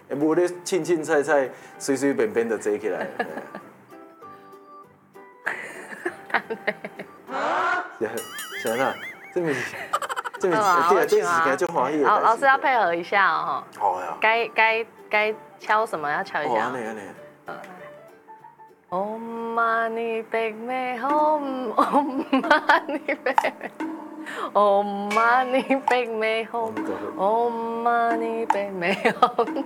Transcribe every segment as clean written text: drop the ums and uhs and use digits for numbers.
无咧凊凊菜菜、随随便便就坐起来。是啊，这么是，对啊，这是件就欢喜的。 老师要配合一下哦。 好呀。 该敲什么要敲一下。 安尼。 Om mani padme hum, Om mani padme, Om mani padme hum, Om mani padme hum。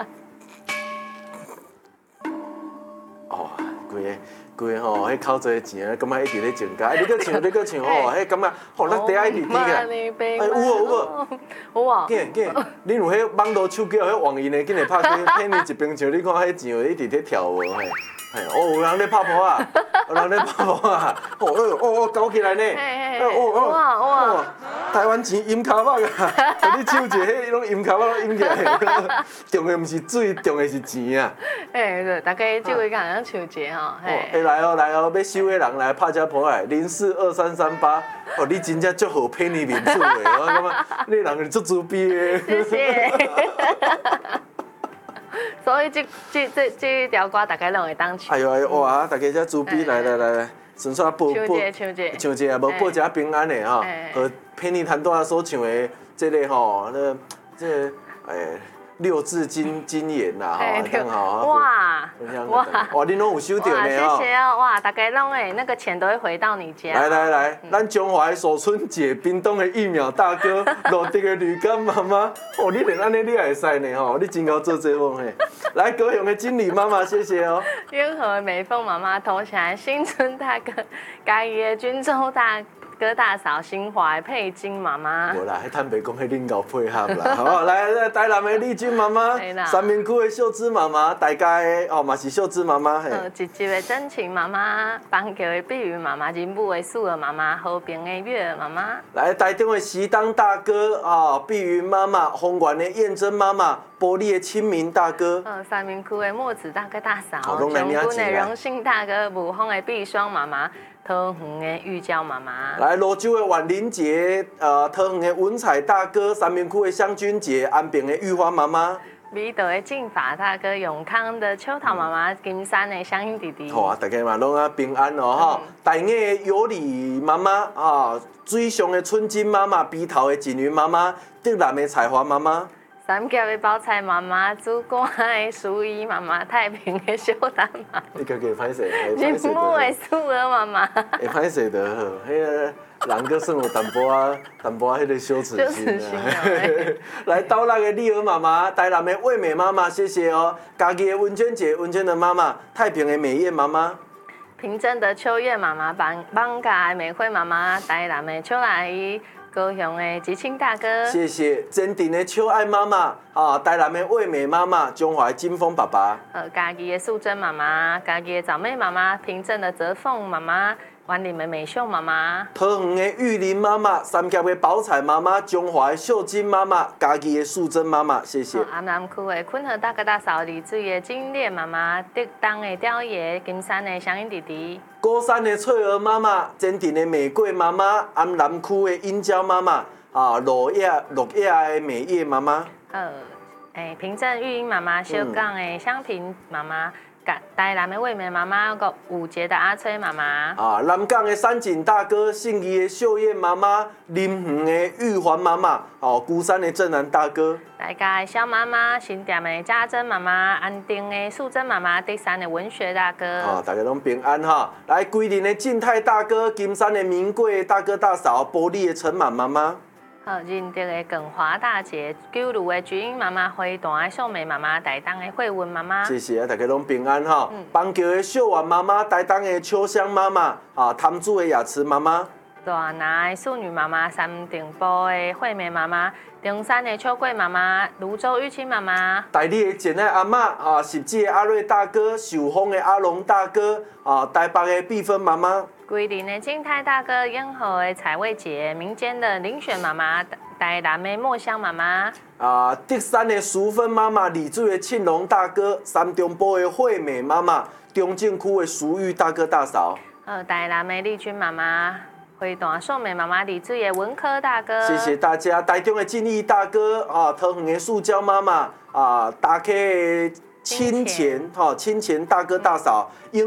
哦，规个吼，迄口侪钱，感觉一直咧增加。你搁唱吼，迄感觉吼，咱第一直听啊。有啊。紧，恁有迄网络手机，迄网银的，紧来拍骗你一边唱，你看迄钱一直咧跳舞嘿。有人咧拍婆啊，搞起来呢。哇，台湾钱音卡仔啊，你唱一个，迄拢音卡仔拢音起来，重的毋是水，重的是钱啊。 对，大家这位敢唱一个吼。 来哦，要收的人来拍只婆来042338，你真正足好骗你面子的，我感觉你人是足自卑的。 谢谢。所以这条歌大家拢会当唱。 哎呦哇！大家遮自卑来，顺续唱一个啊，无报一下平安的吼，和骗你谈多所唱的这个吼，六字金言啦，吼，哇，你拢有收到呢谢谢哦，哇，大家拢那个钱都会回到你家。 来，咱中华守春节冰冻的1秒大哥，落地的绿柑妈妈，你连安尼你也会使呢吼，你真够做这梦嘿。来，高雄的经理妈妈，谢谢哦。 元和的美凤妈妈投起来，新春大哥，嘉义的军州大哥大嫂，新华的佩金妈妈。 无啦，迄坦白讲，迄恁够配合啦。好，来，台南的丽君妈妈，三明区的秀芝妈妈，大家的嘛是秀芝妈妈嘿。 一集的真情妈妈，邦桥的碧云妈妈，仁武的素儿妈妈，和平的月儿妈妈。 来，台中的席当大哥碧云妈妈，丰原的燕珍妈妈，玻璃的清明大哥。 三明区的墨子大哥大嫂，中军的荣幸大哥，武丰的碧霜妈妈。桃园的玉娇妈妈， 来罗州的婉玲姐，桃园的文彩大哥，三明区的香君姐，安平的玉花妈妈， 美德的进法大哥，永康的秋桃妈妈，金山的香英弟弟。 好啊，大家嘛拢啊平安哦哈。大雅的尤里妈妈水上的春金妈妈，鼻头的锦云妈妈，德南的彩华妈妈。 三角的包菜妈妈，主管的淑仪妈妈，太平的小丹妈妈， 你家己歹势， 仁武的素儿妈妈， 会歹势就好。迄个人阁算有淡薄迄个羞耻心啊。来，刀浪的丽儿妈妈，台南的惠美妈妈，谢谢哦。家己的文娟姐，文娟的妈妈，太平的美艳妈妈。 平镇的秋月妈妈，邦家的美惠妈妈，台南的邱阿姨。高雄的吉清大哥， 谢谢坚定的秋爱妈妈台南的惠美妈妈，中华的金峰爸爸， 家己的素贞妈妈，家己的早妹妈妈，平镇的泽凤妈妈，湾林的美秀妈妈， 桃园的玉林妈妈，三峡的宝彩妈妈，中华的秀金妈妈，家己的素贞妈妈，谢谢。 安南区的坤和大哥大嫂，李水的金烈妈妈，德东的刁爷，金山的祥英弟弟。 高山的翠儿妈妈，坚定的玫瑰妈妈，安南区的英娇妈妈，罗亚的美叶妈妈， 平镇玉英妈妈，小港的香萍妈妈，台南的惠美妈妈，个五节的阿崔妈妈， 南港的三井大哥，信义的秀燕妈妈，林园的玉环妈妈，孤山的正南大哥， 大家的小妈妈，新店的家珍妈妈，安定的素贞妈妈，第三的文学大哥， 大家拢平安哈。来，桂林的静泰大哥，金山的名贵大哥大嫂，玻璃的陈满妈妈。 仁德的耿华大姐，九如的菊英妈妈，花坛的秀美妈妈，台东的慧文妈妈。 谢谢大家拢平安哈。邦桥的秀婉妈妈，台东的秋香妈妈，潭子的雅慈妈妈。 大拿的素女妈妈，三定埔的惠美妈妈，中山的秋桂妈妈，泸州玉清妈妈。 台里的简爱阿嬷十记的阿瑞大哥，寿丰的阿龙大哥，台北的碧芬妈妈。 桂林的金泰大哥，烟河的彩薇姐，民间的林选妈妈，台南的墨香妈妈， 德山的淑芬妈妈，李水的庆隆大哥，三中埔的惠美妈妈，中正区的淑玉大哥大嫂， 台南的丽君妈妈， 花大寿美妈妈李志也文科大哥， 谢谢大家，台中的敬义大哥啊，桃园的塑胶妈妈啊，大家亲钱哈，亲钱大哥大嫂。